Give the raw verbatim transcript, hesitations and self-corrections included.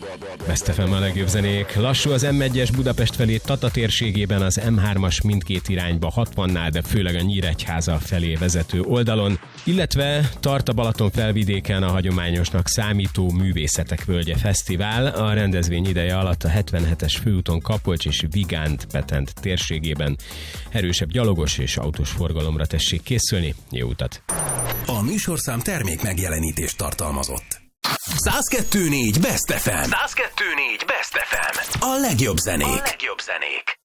Best ef em a legjobb zenék. Lassú az em egyes Budapest felé Tata térségében, az em hármas mindkét irányba hatvannál, de főleg a Nyíregyháza felé vezető oldalon, illetve tart a Balaton felvidéken a hagyományosnak számító Művészetek Völgye Fesztivál. A rendezvény ideje alatt a hetvenhetes főúton Kapolcs és Vigánt Petent térségében erősebb gyalogos és autós forgalomra tessék készülni. Jó utat! A műsorszám termék megjelenítést tartalmazott. száz kettő négy Best ef em. száz kettő négy Best ef em. A legjobb zenék. A legjobb zenék.